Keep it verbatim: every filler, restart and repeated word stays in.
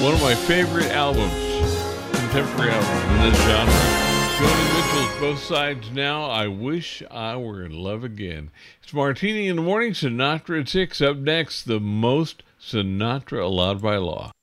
One of my favorite albums, contemporary albums in this genre. Joni Mitchell's Both Sides Now. I Wish I Were in Love Again. It's Martini in the Morning, Sinatra at six. Up next, the most Sinatra allowed by law.